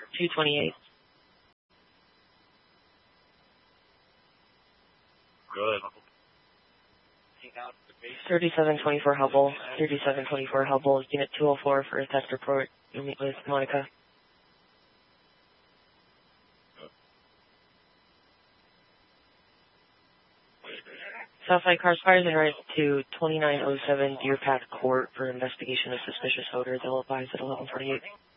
228. Good. 3724 Hubble. 3724 Hubble. Unit 204 for a test report. You'll meet with Monica. Southside Cars fires en route to 2907 Deer Path Court for investigation of suspicious odor. They'll advise at 11:48.